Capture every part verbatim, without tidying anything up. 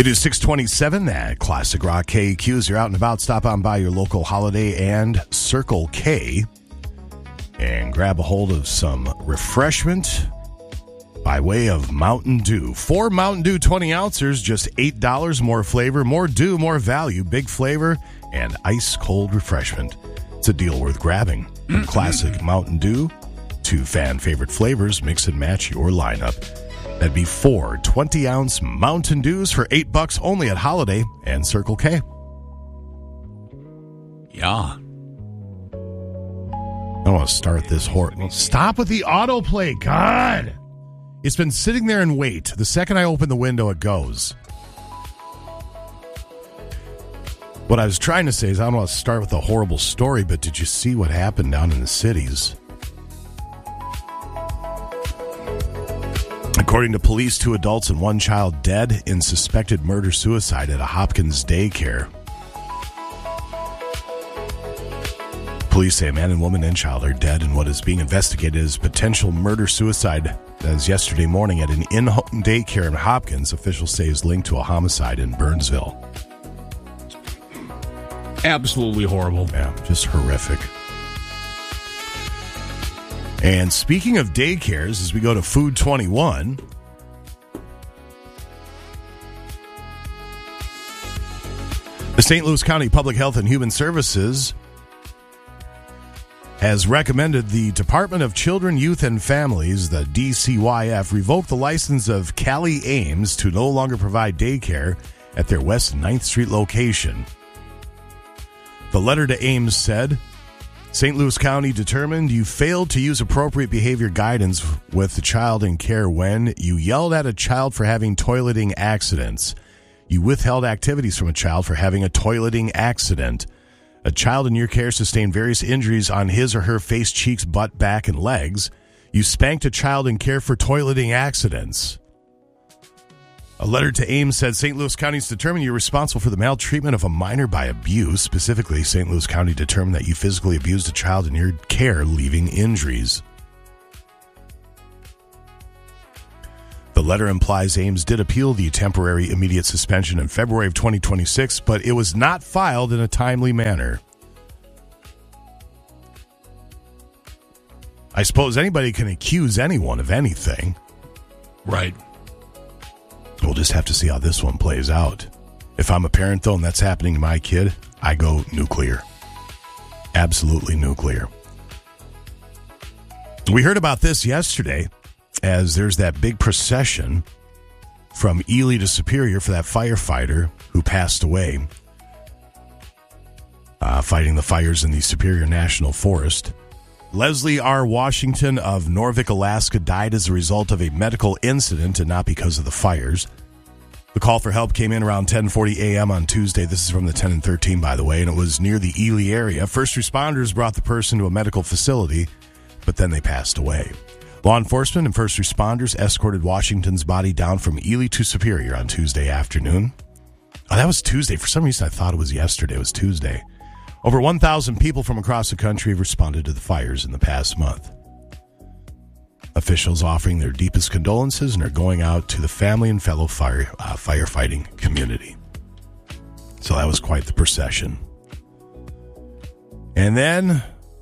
It is six twenty-seven at Classic Rock K E Q. As you're out and about, stop on by your local Holiday and Circle K and grab a hold of some refreshment by way of Mountain Dew. Four Mountain Dew twenty ounces, just eight dollars. More flavor, more dew, more value, big flavor, and ice-cold refreshment. It's a deal worth grabbing. From classic Mountain Dew to fan-favorite flavors, mix and match your lineup. That'd be four twenty-ounce Mountain Dews for eight bucks only at Holiday and Circle K. Yeah. I want to start this horror. Stop with the autoplay, God! It's been sitting there and wait. The second I open the window, it goes. What I was trying to say is I don't want to start with a horrible story, but did you see what happened down in the cities? According to police, two adults and one child dead in suspected murder-suicide at a Hopkins daycare. Police say a man and woman and child are dead in what is being investigated as potential murder-suicide. As yesterday morning at an in-home daycare in Hopkins, officials say is linked to a homicide in Burnsville. Absolutely horrible. Yeah, just horrific. And speaking of daycares, as we go to Food twenty-one, the Saint Louis County Public Health and Human Services has recommended the Department of Children, Youth, and Families, the D C Y F, revoke the license of Cali Ames to no longer provide daycare at their West ninth Street location. The letter to Ames said, Saint Louis County determined you failed to use appropriate behavior guidance with the child in care when you yelled at a child for having toileting accidents. You withheld activities from a child for having a toileting accident. A child in your care sustained various injuries on his or her face, cheeks, butt, back, and legs. You spanked a child in care for toileting accidents. A letter to Ames said Saint Louis County has determined you're responsible for the maltreatment of a minor by abuse. Specifically, Saint Louis County determined that you physically abused a child in your care, leaving injuries. The letter implies Ames did appeal the temporary immediate suspension in February of twenty twenty-six, but it was not filed in a timely manner. I suppose anybody can accuse anyone of anything. Right. We'll just have to see how this one plays out. If I'm a parent, though, and that's happening to my kid, I go nuclear. Absolutely nuclear. We heard about this yesterday as there's that big procession from Ely to Superior for that firefighter who passed away uh, fighting the fires in the Superior National Forest. Leslie R. Washington of Norvik, Alaska, died as a result of a medical incident and not because of the fires. The call for help came in around ten forty a.m. on Tuesday. This is from the ten and thirteen, by the way, and it was near the Ely area. First responders brought the person to a medical facility, but then they passed away. Law enforcement and first responders escorted Washington's body down from Ely to Superior on Tuesday afternoon. Oh, that was Tuesday. For some reason, I thought it was yesterday. It was Tuesday. Over one thousand people from across the country have responded to the fires in the past month. Officials offering their deepest condolences and are going out to the family and fellow fire uh, firefighting community. So that was quite the procession. And then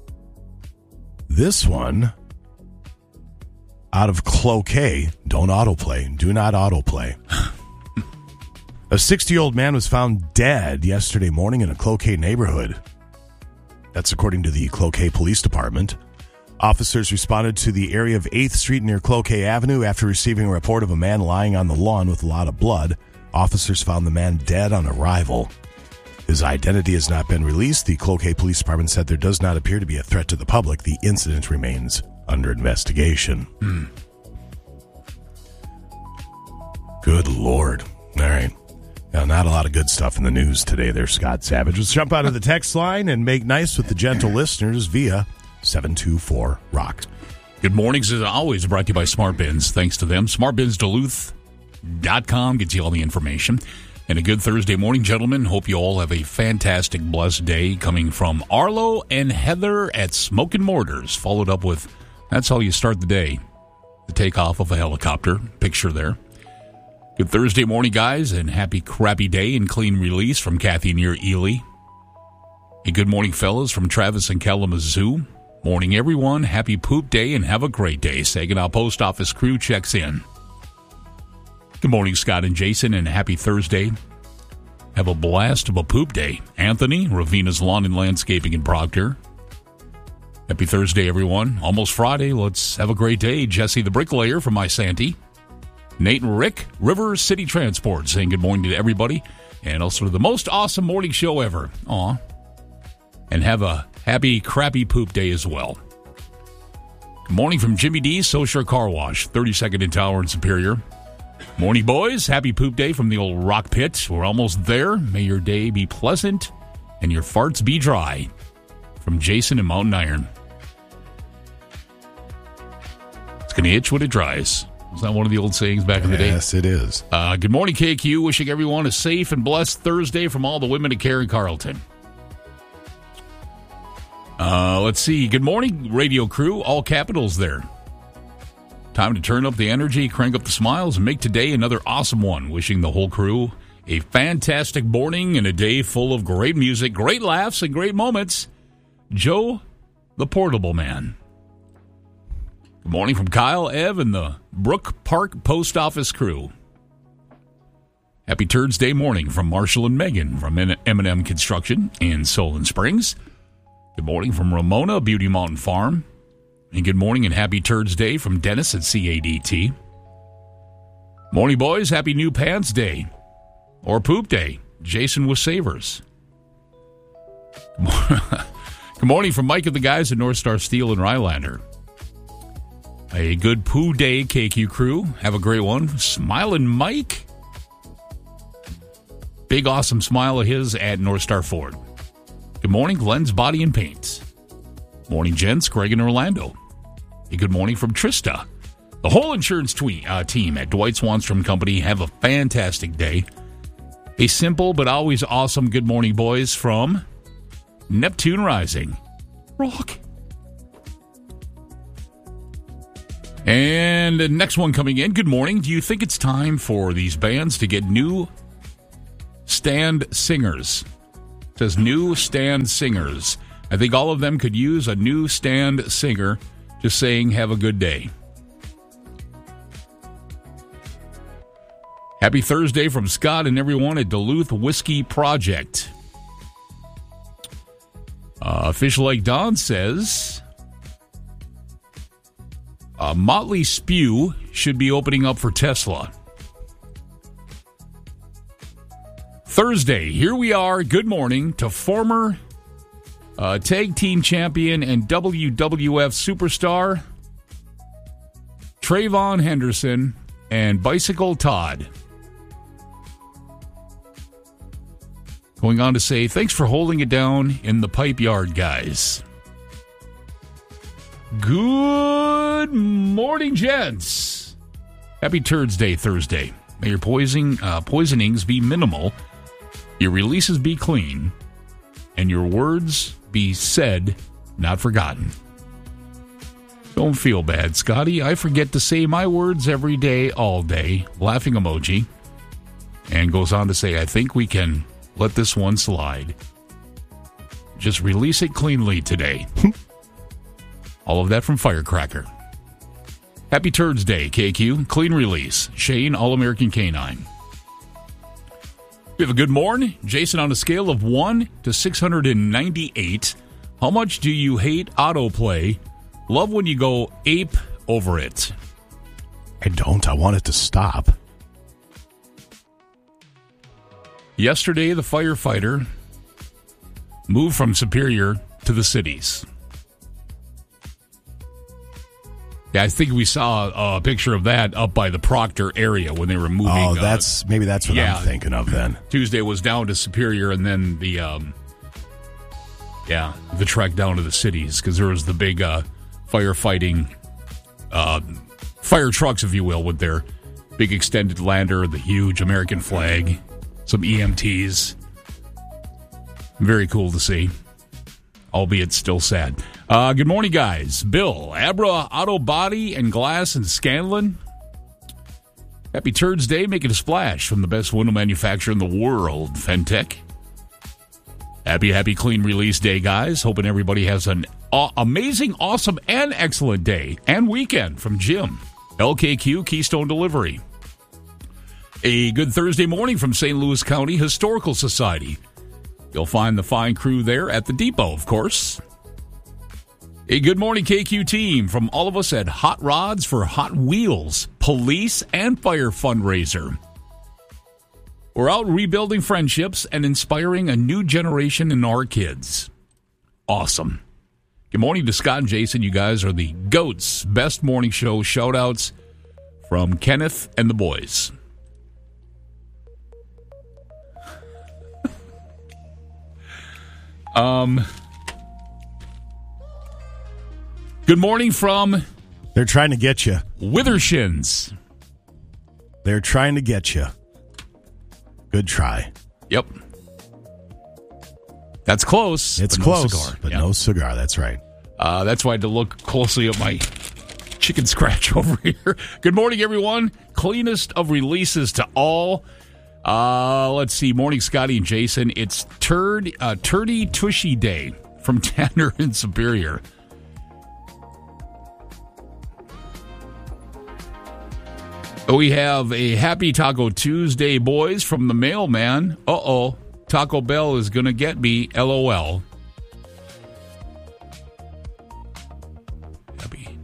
this one out of Cloquet. Don't autoplay. Do not autoplay. A sixty-year-old man was found dead yesterday morning in a Cloquet neighborhood. That's according to the Cloquet Police Department. Officers responded to the area of eighth Street near Cloquet Avenue after receiving a report of a man lying on the lawn with a lot of blood. Officers found the man dead on arrival. His identity has not been released. The Cloquet Police Department said there does not appear to be a threat to the public. The incident remains under investigation. Mm. Good Lord. All right. Now, not a lot of good stuff in the news today there, Scott Savage. Let's jump out of the text line and make nice with the gentle listeners via seven two four rock. Good mornings, as always, brought to you by Smart Bins. Thanks to them. smart bins duluth dot com gets you all the information. And a good Thursday morning, gentlemen. Hope you all have a fantastic, blessed day coming from Arlo and Heather at Smoke and Mortars, followed up with, that's how you start the day, the takeoff of a helicopter. Picture there. Good Thursday morning, guys, and happy crappy day and clean release from Kathy near Ely. A good morning, fellas, from Travis and Kalamazoo. Morning, everyone. Happy poop day and have a great day. Saginaw Post Office crew checks in. Good morning, Scott and Jason, and happy Thursday. Have a blast of a poop day. Anthony, Ravina's Lawn and Landscaping in Proctor. Happy Thursday, everyone. Almost Friday. Let's have a great day. Jesse the Bricklayer from Isanti. Nate and Rick, River City Transport, saying good morning to everybody. And also to the most awesome morning show ever. Aw. And have a happy, crappy poop day as well. Good morning from Jimmy D's Socher Car Wash, thirty-second in Tower and Superior. Morning, boys. Happy poop day from the old rock pit. We're almost there. May your day be pleasant and your farts be dry. From Jason and Mountain Iron. It's going to itch when it dries. Was that one of the old sayings back in the day? Yes, it is. Uh, good morning, K Q. Wishing everyone a safe and blessed Thursday from all the women at Karen Carlton. Uh, let's see. Good morning, radio crew. All capitals there. Time to turn up the energy, crank up the smiles, and make today another awesome one. Wishing the whole crew a fantastic morning and a day full of great music, great laughs, and great moments. Joe, the Portable Man. Good morning from Kyle, Ev, and the Brook Park Post Office crew. Happy Turds Day morning from Marshall and Megan from M and M Construction in Solon Springs. Good morning from Ramona, Beauty Mountain Farm. And good morning and happy Turds Day from Dennis at C A D T. Morning, boys. Happy New Pants Day. Or Poop Day. Jason with Savers. Good morning from Mike and the guys at North Star Steel and Rylander. A good poo day, K Q crew. Have a great one. Smiling Mike. Big awesome smile of his at North Star Ford. Good morning, Glenn's Body and Paints. Morning, gents. Greg and Orlando. A good morning from Trista. The whole insurance tweet, uh, team at Dwight Swanstrom Company. Have a fantastic day. A simple but always awesome good morning, boys, from Neptune Rising. Rock. And the next one coming in. Good morning. Do you think it's time for these bands to get new stand singers? It says new stand singers. I think all of them could use a new stand singer just saying have a good day. Happy Thursday from Scott and everyone at Duluth Whiskey Project. Uh, Official Like Don says uh, Motley Spew should be opening up for Tesla. Thursday, here we are. Good morning to former uh, tag team champion and W W F superstar Trayvon Henderson and Bicycle Todd. Going on to say, thanks for holding it down in the pipe yard, guys. Good morning, gents. Happy Turds Day, Thursday. May your poisoning, uh, poisonings be minimal, your releases be clean, and your words be said, not forgotten. Don't feel bad, Scotty. I forget to say my words every day, all day. Laughing emoji. And goes on to say, I think we can let this one slide. Just release it cleanly today. All of that from Firecracker. Happy Turds Day, K Q. Clean release. Shane, All-American Canine. We have a good morning. Jason, on a scale of one to six hundred ninety-eight, how much do you hate autoplay? Love when you go ape over it. I don't. I want it to stop. Yesterday, the firefighter moved from Superior to the cities. Yeah, I think we saw a picture of that up by the Proctor area when they were moving. Oh, that's uh, maybe that's what yeah, I'm thinking of then. Tuesday was down to Superior, and then the um, yeah the trek down to the cities because there was the big uh, firefighting uh, fire trucks, if you will, with their big extended lander, the huge American flag, some E M Ts. Very cool to see, albeit still sad. Uh, good morning, guys. Bill, Abra Auto Body and Glass in Scanlon. Happy Turds Day, making a splash from the best window manufacturer in the world, Fentech. Happy, happy, clean release day, guys. Hoping everybody has an uh, amazing, awesome, and excellent day and weekend from Jim. L K Q Keystone Delivery. A good Thursday morning from Saint Louis County Historical Society. You'll find the fine crew there at the depot, of course. A good morning, K Q team, from all of us at Hot Rods for Hot Wheels, Police and Fire Fundraiser. We're out rebuilding friendships and inspiring a new generation in our kids. Awesome. Good morning to Scott and Jason. You guys are the GOATs. Best morning show shout-outs from Kenneth and the boys. um... Good morning from... They're trying to get you. Withershins. They're trying to get you. Good try. Yep. That's close. It's but close, no cigar. but yep. no cigar. That's right. Uh, that's why I had to look closely at my chicken scratch over here. Good morning, everyone. Cleanest of releases to all. Uh, let's see. Morning, Scotty and Jason. It's Turd uh, Turdy Tushy Day from Tanner and Superior. We have a happy Taco Tuesday, boys, from the mailman. Uh-oh, Taco Bell is going to get me, LOL. Happy.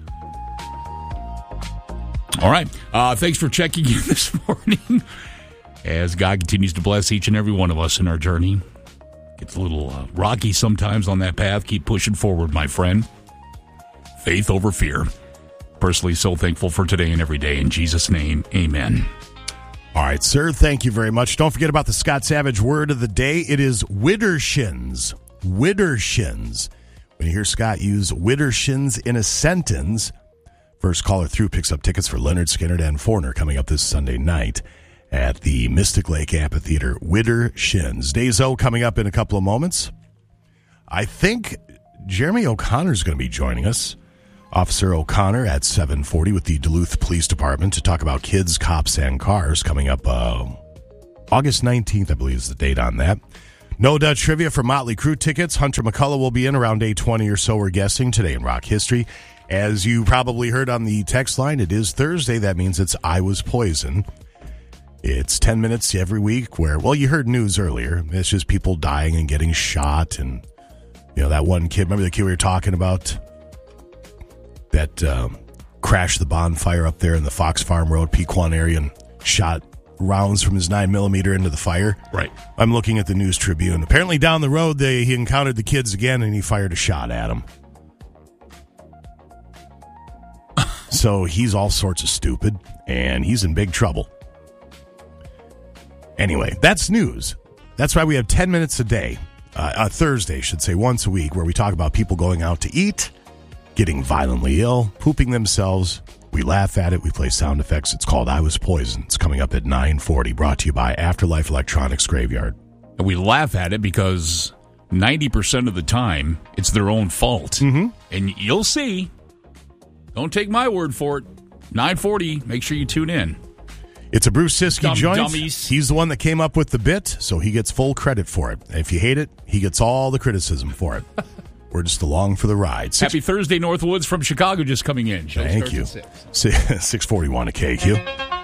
All right. Uh, thanks for checking in this morning. As God continues to bless each and every one of us in our journey. It's a little uh, rocky sometimes on that path. Keep pushing forward, my friend. Faith over fear. Personally, so thankful for today and every day. In Jesus' name, amen. All right, sir. Thank you very much. Don't forget about the Scott Savage word of the day. It is widdershins. Widdershins. When you hear Scott use widdershins in a sentence, first caller through picks up tickets for Leonard Skinner and Foreigner coming up this Sunday night at the Mystic Lake Amphitheater. Widdershins. Days O coming up in a couple of moments. I think Jeremy O'Connor is going to be joining us. Officer O'Connor at seven forty with the Duluth Police Department to talk about kids, cops, and cars coming up uh, August nineteenth, I believe is the date on that. No Dutch trivia for Motley Crue tickets. Hunter McCullough will be in around eight twenty or so, we're guessing, today in rock history. As you probably heard on the text line, it is Thursday. That means it's I Was Poison. It's ten minutes every week where, well, you heard news earlier. It's just people dying and getting shot. And, you know, that one kid, remember the kid we were talking about? That um, crashed the bonfire up there in the Fox Farm Road, Pequon area, and shot rounds from his nine millimeter into the fire. Right. I'm looking at the News Tribune. Apparently down the road, they he encountered the kids again, and he fired a shot at them. So he's all sorts of stupid, and he's in big trouble. Anyway, that's news. That's why we have ten minutes a day, uh, a Thursday, I should say, once a week, where we talk about people going out to eat, getting violently ill, pooping themselves. We laugh at it. We play sound effects. It's called I Was Poisoned. It's coming up at nine forty, brought to you by Afterlife Electronics Graveyard. And we laugh at it because ninety percent of the time, it's their own fault. Mm-hmm. And you'll see. Don't take my word for it. nine forty, make sure you tune in. It's a Bruce Siskey Dumb joint. dummies. He's the one that came up with the bit, so he gets full credit for it. If you hate it, he gets all the criticism for it. We're just along for the ride. Six- Happy Thursday, Northwoods from Chicago just coming in. Show Thank starts you. at six. six forty-one at K Q.